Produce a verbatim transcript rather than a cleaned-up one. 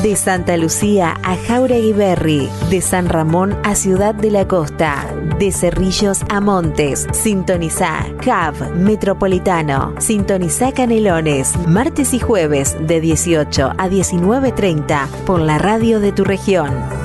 De Santa Lucía a Jáuregui Berry, de San Ramón a Ciudad de la Costa, de Cerrillos a Montes. Sintonizá Hub Metropolitano. Sintonizá Canelones, martes y jueves de dieciocho a diecinueve treinta por la radio de tu región.